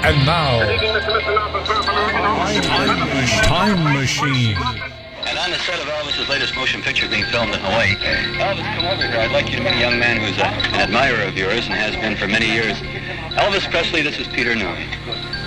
And now, Time Machine. And on the set of Elvis's latest motion picture being filmed in Hawaii, Elvis, come over here. I'd like you to meet a young man who's an admirer of yours and has been for many years. Elvis Presley, this is Peter Newman.